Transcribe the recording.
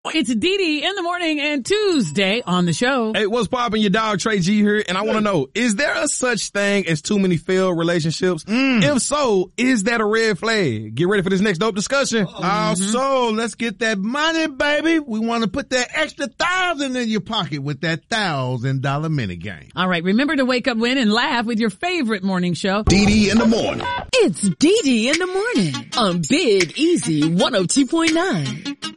It's Dee in the morning and Tuesday on the show. Hey, what's poppin'? Your dog Trey G here, and I want to know, is there a such thing as too many failed relationships? If so, is that a red flag? Get ready for this next dope discussion. So let's get that money, baby. We want to put that extra 1,000 in your pocket with that $1,000 mini game. All right, remember to wake up, win, and laugh with your favorite morning show. Dee in the morning. It's Dee in the morning on Big Easy 102.9.